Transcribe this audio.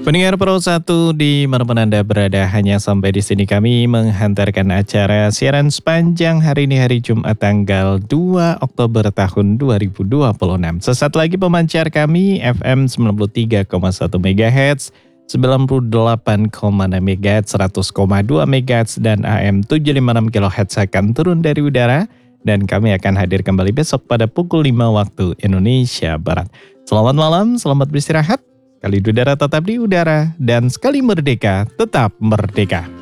Pendengar Pro 1 di manapun Anda berada, hanya sampai di sini kami menghantarkan acara siaran sepanjang hari ini, hari Jumat tanggal 2 Oktober tahun 2026. Sesaat lagi pemancar kami FM 93,1 MHz, 98,6 MHz, 100,2 MHz, dan AM 756 kHz akan turun dari udara. Dan kami akan hadir kembali besok pada pukul 5 waktu Indonesia Barat. Selamat malam, selamat beristirahat. Sekali udara tetap di udara, dan sekali merdeka tetap merdeka.